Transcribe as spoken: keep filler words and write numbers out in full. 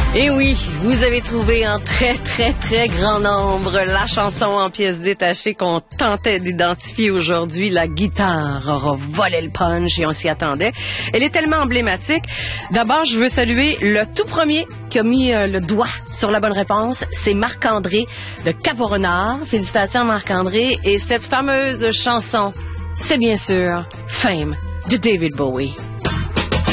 Et oui, vous avez trouvé en très, très, très grand nombre la chanson en pièces détachées qu'on tentait d'identifier aujourd'hui. La guitare aura volé le punch et on s'y attendait. Elle est tellement emblématique. D'abord, je veux saluer le tout premier qui a mis euh, le doigt sur la bonne réponse. C'est Marc-André de Cap-au-Renard. Félicitations Marc-André. Et cette fameuse chanson, c'est bien sûr Fame de David Bowie.